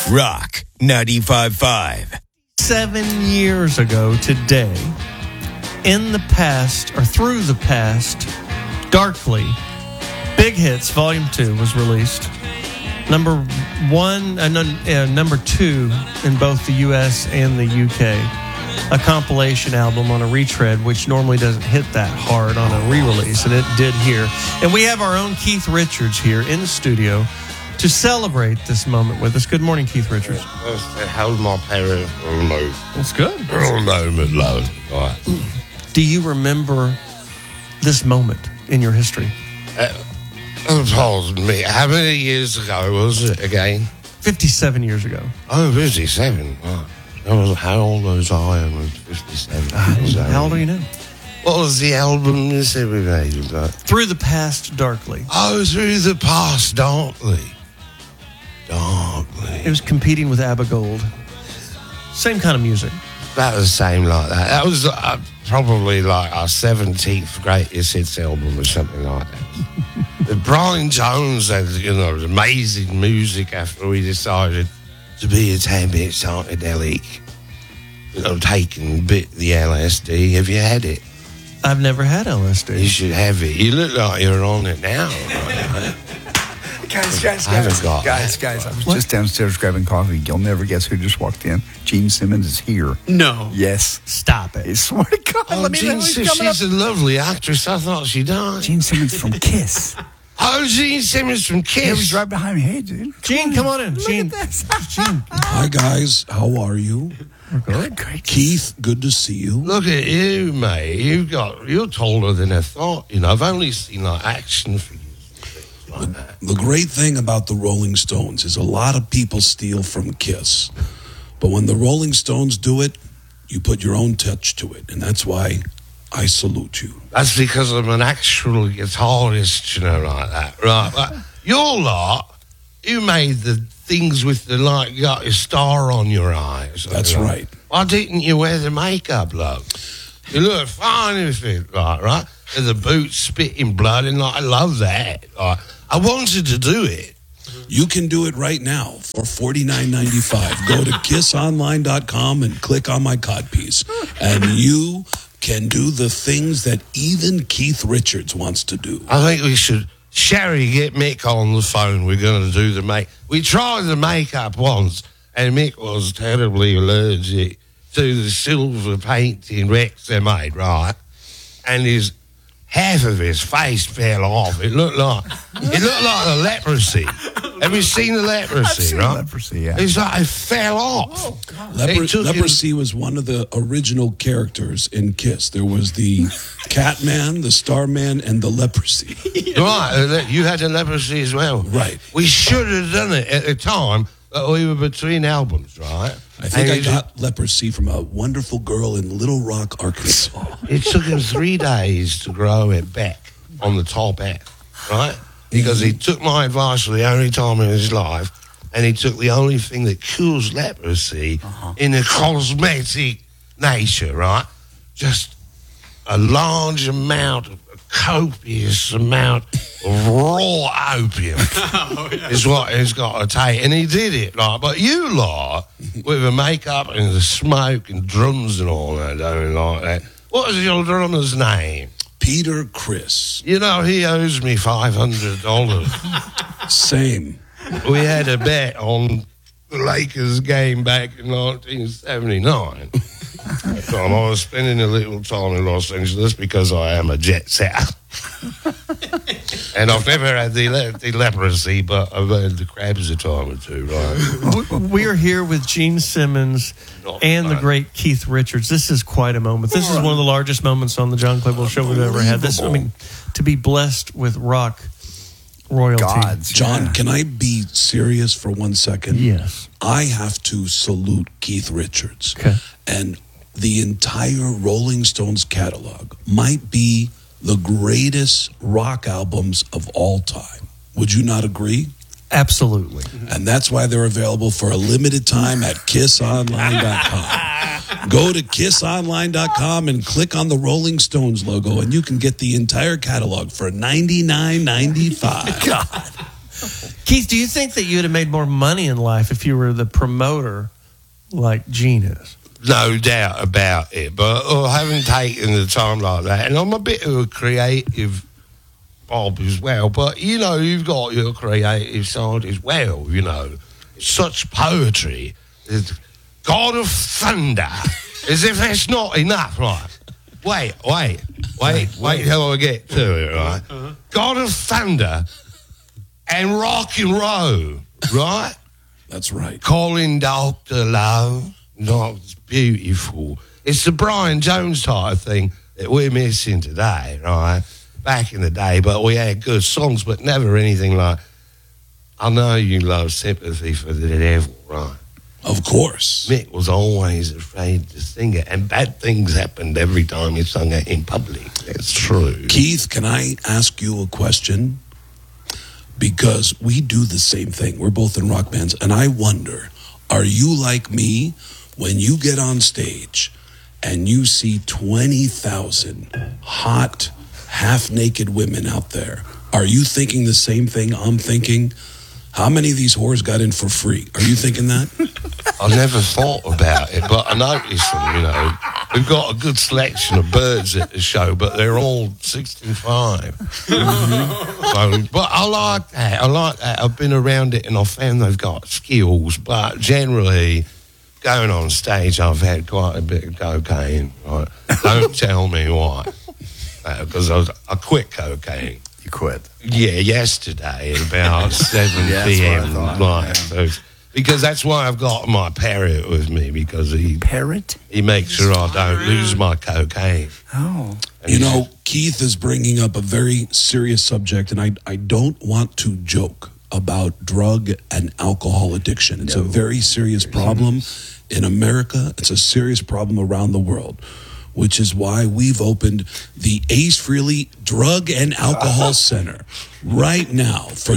Rock 95.5. 7 years ago today, in the past, or through the past, darkly, Big Hits Volume 2 was released. Number 1 and number 2 in both the U.S. and the U.K. A compilation album on a retread, which normally doesn't hit that hard on a re-release, and it did here. And we have our own Keith Richards here in the studio to celebrate this moment with us. Good morning, Keith Richards. How's my parents? That's good. Moment, love. Right. Do you remember this moment in your history? Pardon me. How many years ago was it again? 57 years ago. Oh, 57. Right. How old was I? I was 57. How old are you now? What was the album you said we made? Through the Past Darkly. Oh, Through the Past Darkly. It was competing with ABBA Gold. Same kind of music. About the same like that. That was probably like our 17th greatest hits album or something like that. Brian Jones had, amazing music after we decided to be a tad bit psychedelic. Taking a bit the LSD. Have you had it? I've never had LSD. You should have it. You look like you're on it now. Right? Guys, I haven't got guys, I was just downstairs grabbing coffee. You'll never guess who just walked in. Gene Simmons is here. No. Yes. Stop it. I swear to God. Oh, Let me know Gene who's Simmons, coming she's a lovely actress. I thought she died. Gene Simmons from Kiss. Oh, Gene Simmons from He was Kiss. right behind me. Hey, dude. Gene, come on in. Look Gene. at this. Gene. Hi, guys. How are you? Good. Great. Keith, good to see you. Look at you, mate. You're taller than I thought. I've only seen like action figures. Like that. The great thing about the Rolling Stones is a lot of people steal from Kiss. But when the Rolling Stones do it, you put your own touch to it. And that's why I salute you. That's because I'm an actual guitarist, like that. Right. But your lot, you made the things with the, you got a star on your eyes. That's right. Why didn't you wear the makeup, love? You look fine with it, right? And the boots spitting blood, and I love that. I wanted to do it. You can do it right now for $49.95. Go to kissonline.com and click on my codpiece. And you can do the things that even Keith Richards wants to do. I think we should, Sherry, get Mick on the phone. We're going to do the We tried the makeup once, and Mick was terribly allergic to the silver painting Rex they made, right? And half of his face fell off. It looked like a leprosy. Have you seen the leprosy, I've seen right? leprosy, yeah. It's like it fell off. Leprosy was one of the original characters in Kiss. There was the Catman, the Starman, and the leprosy. Right, you had the leprosy as well. Right. We should have done it at the time that we were between albums, right? I think I got leprosy from a wonderful girl in Little Rock, Arkansas. It took him 3 days to grow it back on the top half, right? Because he took my advice for the only time in his life, and he took the only thing that cures leprosy in a cosmetic nature, right? Just a large amount, a copious amount of raw opium is what he's got to take. And he did it, but you lot, with the makeup and the smoke and drums and all that, don't like that. What is your drummer's name? Peter Criss. He owes me $500. Same. We had a bet on the Lakers game back in 1979. So I was spending a little time in Los Angeles because I am a jet setter. And I've never had the leprosy, but I've had the crabs a time or two, right? We are here with Gene Simmons and the great Keith Richards. This is quite a moment. This is one of the largest moments on the John Claymore Show we've ever had. To be blessed with rock royalty. Gods. John, can I be serious for 1 second? Yes. I have to salute Keith Richards. Okay. And the entire Rolling Stones catalog might be the greatest rock albums of all time. Would you not agree? Absolutely. And that's why they're available for a limited time at kissonline.com. Go to kissonline.com and click on the Rolling Stones logo, and you can get the entire catalog for $99.95. God. Keith, do you think that you'd have made more money in life if you were the promoter like Gene is? No doubt about it, but I haven't taken the time like that. And I'm a bit of a creative Bob as well, but, you know, you've got your creative side as well, you know. Such poetry. God of Thunder. As if that's not enough, right? Wait till I get to it, right? God of Thunder and rock and roll, right? That's right. Calling Dr. Love. No, it's beautiful. It's the Brian Jones type of thing that we're missing today, right? Back in the day, but we had good songs, but never anything like, I know you love Sympathy for the Devil, right? Of course. Mick was always afraid to sing it, and bad things happened every time he sung it in public. That's true. Keith, can I ask you a question? Because we do the same thing. We're both in rock bands, and I wonder, are you like me when you get on stage and you see 20,000 hot, half-naked women out there? Are you thinking the same thing I'm thinking? How many of these whores got in for free? Are you thinking that? I never thought about it, but I noticed them, you know. We've got a good selection of birds at the show, but they're all 65. So, but I like that. I've been around it and I found they've got skills, but generally, going on stage, I've had quite a bit of cocaine. Right? Don't tell me why. Because I quit cocaine. You quit. Yeah, yesterday at about 7 p.m. Right. So, because that's why I've got my parrot with me, because he makes sure I don't lose my cocaine. Oh. You know, Keith is bringing up a very serious subject, and I don't want to joke about drug and alcohol addiction. It's a very serious problem in America. It's a serious problem around the world, which is why we've opened the Ace Frehley Drug and Alcohol Center right now for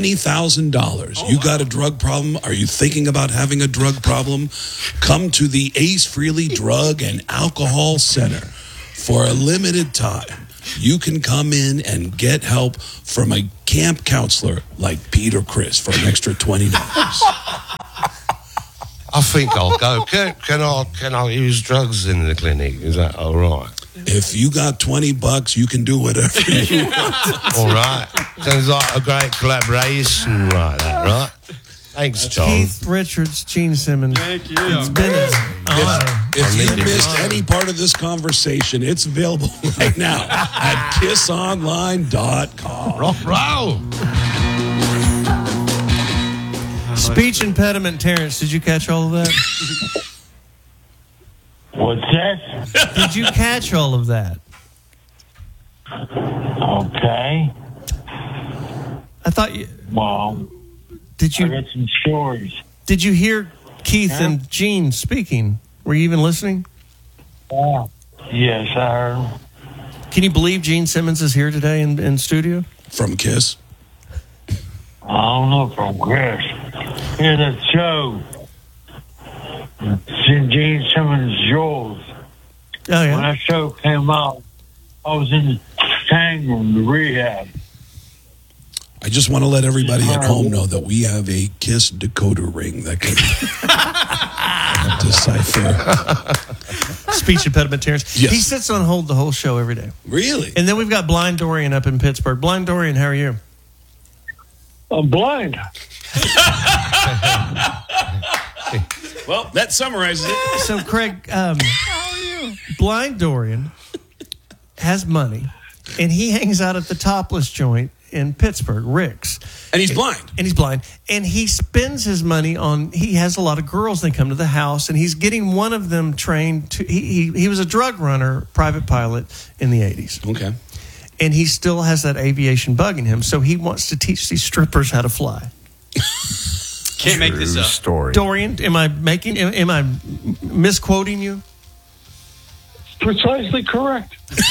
$20,000. You got a drug problem? Are you thinking about having a drug problem? Come to the Ace Frehley Drug and Alcohol Center for a limited time. You can come in and get help from a camp counselor like Pete or Chris for an extra $20. I think I'll go. Can I use drugs in the clinic? Is that all right? If you got $20, you can do whatever you want. All right. Sounds like a great collaboration like that, right? Thanks, John. Keith Richards, Gene Simmons. Thank you. It's been an honor. If you missed any part of this conversation, it's available right now at kissonline.com. Rock roll. Speech impediment, Terrence, did you catch all of that? What's that? Did you catch all of that? Okay. I thought you... Well, Did I you got some stories. Did you hear Keith and Gene speaking? Were you even listening? Yes, I heard. Can you believe Gene Simmons is here today in studio? From Kiss? I don't know from Chris. Hear that show. Gene Simmons Jules. Oh, When yeah. that show came out, I was in the tank room, the rehab. I just want to let everybody at home know that we have a Kiss decoder ring that can decipher. Speech impediment, Terrence. Yes. He sits on hold the whole show every day. Really? And then we've got Blind Dorian up in Pittsburgh. Blind Dorian, how are you? I'm blind. Well, that summarizes it. So, Craig, Blind Dorian has money, and he hangs out at the Topless joint in Pittsburgh, Rick's. And he's blind. And he's blind. And he spends his money on, he has a lot of girls that come to the house, and he's getting one of them trained to, he was a drug runner, private pilot in the 80s. Okay. And he still has that aviation bug in him, so he wants to teach these strippers how to fly. Can't make this up. Story. Dorian, am I misquoting you? Precisely correct.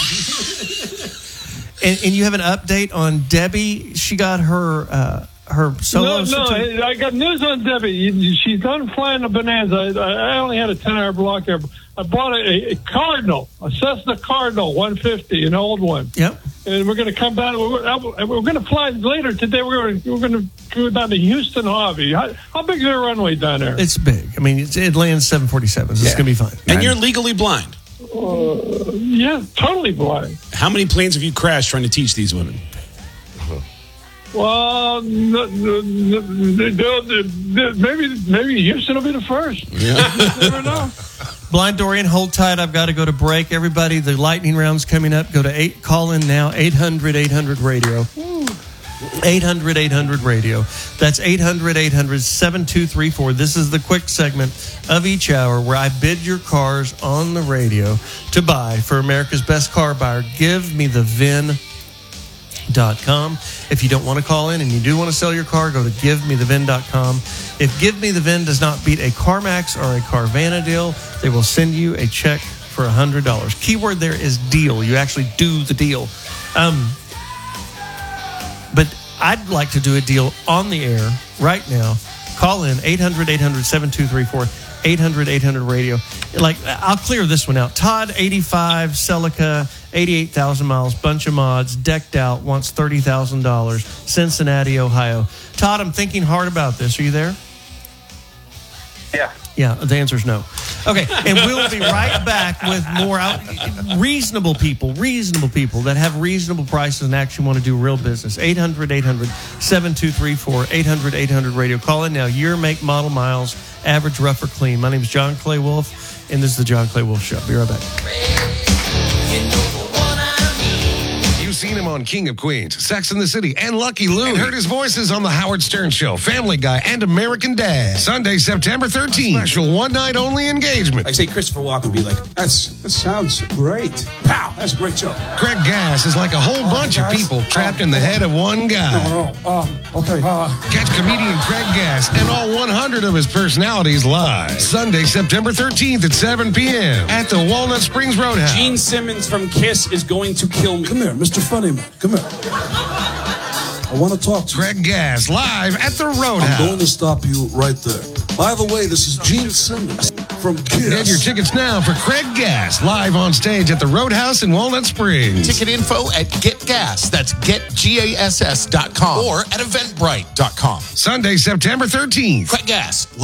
And you have an update on Debbie. She got her solo certificate. I got news on Debbie. She's done flying the Bonanza. I only had a 10-hour block here. I bought a Cardinal, a Cessna Cardinal 150, an old one. Yep. and we're going to come down. We're going to fly later today. We're going to go down to Houston Harvey. How big is their runway down there? It's big. I mean, it lands 747s. It's going to be fine. And you're legally blind. Yeah, totally blind. How many planes have you crashed trying to teach these women? Well, maybe Houston will be the first. Yeah. You never know. Blind Dorian, hold tight. I've got to go to break. Everybody, the lightning round's coming up. Go to call in now, 800-800-RADIO. 800-800-RADIO. That's 800-800-7234. This is the quick segment of each hour where I bid your cars on the radio to buy for America's best car buyer. Give me the VIN.com. If you don't want to call in and you do want to sell your car, go to GiveMeTheVIN.com. If Give Me the VIN does not beat a CarMax or a Carvana deal, they will send you a check for $100. Keyword there is deal. You actually do the deal. But I'd like to do a deal on the air right now. Call in 800-800-7234, 800-800-RADIO. Like, I'll clear this one out. Todd, 85, Celica, 88,000 miles, bunch of mods, decked out, wants $30,000, Cincinnati, Ohio. Todd, I'm thinking hard about this. Are you there? Yeah. Yeah, the answer is no. Okay, and we'll be right back with more reasonable people that have reasonable prices and actually want to do real business. 800-800-7234, 800-800-RADIO. Call in now. Year, make, model, miles, average, rough, or clean. My name is John Clay Wolf, and this is the John Clay Wolf Show. Be right back. You've seen him on King of Queens, Sex and the City, and Lucky Louie. And heard his voices on The Howard Stern Show, Family Guy, and American Dad. Sunday, September 13th. Special one-night-only engagement. I say Christopher Walken be like, that sounds great. Pow, that's a great show. Craig Gass is like a whole bunch of people trapped in the head of one guy. Okay. Catch comedian Craig Gass and all 100 of his personalities live. Sunday, September 13th at 7 p.m. at the Walnut Springs Roadhouse. Gene Simmons from Kiss is going to kill me. Come here, Mr. Funnyman. Come here. I want to talk to you. Craig Gass live at the Roadhouse. I'm going to stop you right there. By the way, this is Gene Simmons from Kiss. Get your tickets now for Craig Gass live on stage at the Roadhouse in Walnut Springs. Ticket info at GetGass. That's GetGass.com or at Eventbrite.com. Sunday, September 13th. Craig Gass.